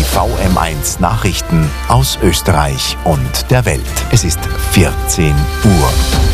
VM1 Nachrichten aus Österreich und der Welt. Es ist 14 Uhr.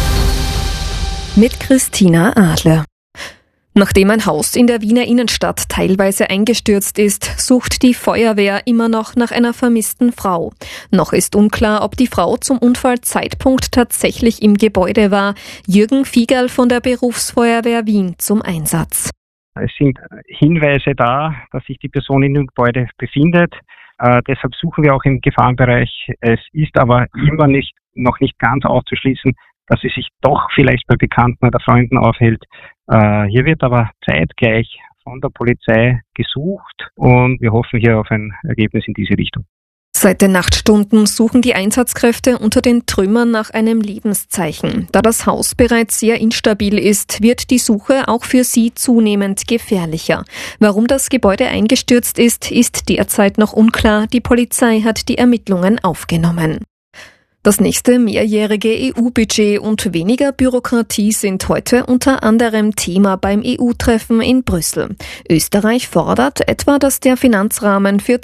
Mit Christina Adler. Nachdem ein Haus in der Wiener Innenstadt teilweise eingestürzt ist, sucht die Feuerwehr immer noch nach einer vermissten Frau. Noch ist unklar, ob die Frau zum Unfallzeitpunkt tatsächlich im Gebäude war. Jürgen Fiegerl von der Berufsfeuerwehr Wien zum Einsatz. Es sind Hinweise da, dass sich die Person in dem Gebäude befindet. Deshalb suchen wir auch im Gefahrenbereich. Es ist aber noch nicht ganz auszuschließen, dass sie sich doch vielleicht bei Bekannten oder Freunden aufhält. Hier wird aber zeitgleich von der Polizei gesucht und wir hoffen hier auf ein Ergebnis in diese Richtung. Seit den Nachtstunden suchen die Einsatzkräfte unter den Trümmern nach einem Lebenszeichen. Da das Haus bereits sehr instabil ist, wird die Suche auch für sie zunehmend gefährlicher. Warum das Gebäude eingestürzt ist derzeit noch unklar. Die Polizei hat die Ermittlungen aufgenommen. Das nächste mehrjährige EU-Budget und weniger Bürokratie sind heute unter anderem Thema beim EU-Treffen in Brüssel. Österreich fordert etwa, dass der Finanzrahmen für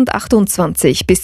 2028 bis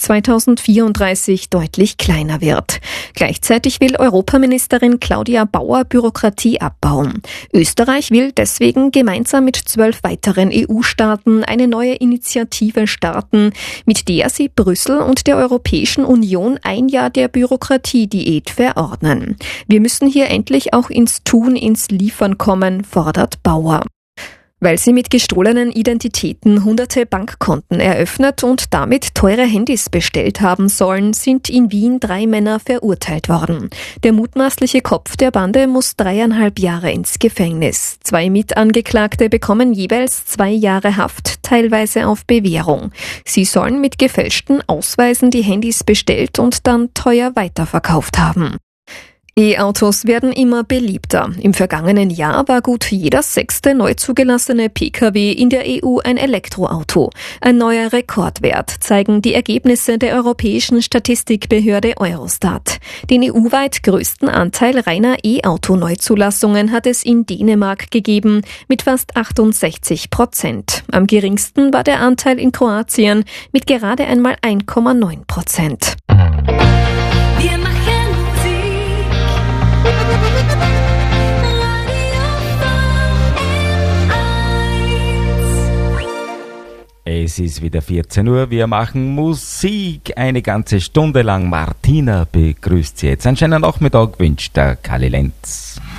2034 deutlich kleiner wird. Gleichzeitig will Europaministerin Claudia Bauer Bürokratie abbauen. Österreich will deswegen gemeinsam mit 12 weiteren EU-Staaten eine neue Initiative starten, mit der sie Brüssel und der Europäischen Union ein Jahr der Bürokratiediät verordnen. Wir müssen hier endlich auch ins Tun, ins Liefern kommen, fordert Bauer. Weil sie mit gestohlenen Identitäten hunderte Bankkonten eröffnet und damit teure Handys bestellt haben sollen, sind in Wien 3 Männer verurteilt worden. Der mutmaßliche Kopf der Bande muss 3,5 Jahre ins Gefängnis. 2 Mitangeklagte bekommen jeweils 2 Jahre Haft, teilweise auf Bewährung. Sie sollen mit gefälschten Ausweisen die Handys bestellt und dann teuer weiterverkauft haben. E-Autos werden immer beliebter. Im vergangenen Jahr war gut jeder 6. neu zugelassene Pkw in der EU ein Elektroauto. Ein neuer Rekordwert zeigen die Ergebnisse der europäischen Statistikbehörde Eurostat. Den EU-weit größten Anteil reiner E-Auto-Neuzulassungen hat es in Dänemark gegeben, mit fast 68%. Am geringsten war der Anteil in Kroatien mit gerade einmal 1,9%. Es ist wieder 14 Uhr, wir machen Musik eine ganze Stunde lang. Martina begrüßt Sie jetzt. Einen schönen Nachmittag wünscht der Kalli Lenz.